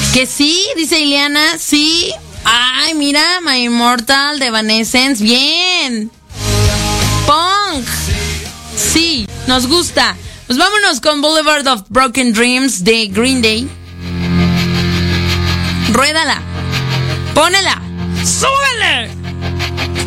Que sí, dice Ileana, sí. Ay, mira, My Immortal de Evanescence, bien. Punk, sí, nos gusta. Pues vámonos con Boulevard of Broken Dreams de Green Day. Ruédala, pónela, súbela.